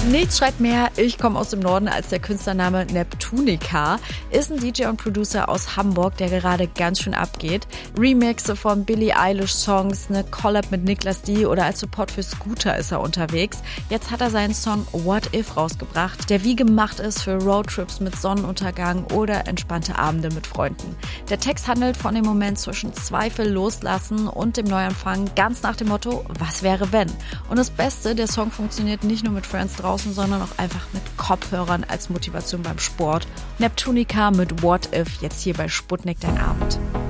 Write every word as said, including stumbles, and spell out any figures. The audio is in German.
Nichts schreit mehr, ich komme aus dem Norden, als der Künstlername Neptunica. Ist ein D J und Producer aus Hamburg, der gerade ganz schön abgeht. Remixe von Billie Eilish Songs, eine Collab mit Niklas D oder als Support für Scooter ist er unterwegs. Jetzt hat er seinen Song What If rausgebracht, der wie gemacht ist für Roadtrips mit Sonnenuntergang oder entspannte Abende mit Freunden. Der Text handelt von dem Moment zwischen Zweifel loslassen und dem Neuanfang, ganz nach dem Motto, was wäre wenn? Und das Beste, der Song funktioniert nicht nur mit Friends draußen, sondern auch einfach mit Kopfhörern als Motivation beim Sport. Neptunica mit What If, jetzt hier bei Sputnik dein Abend.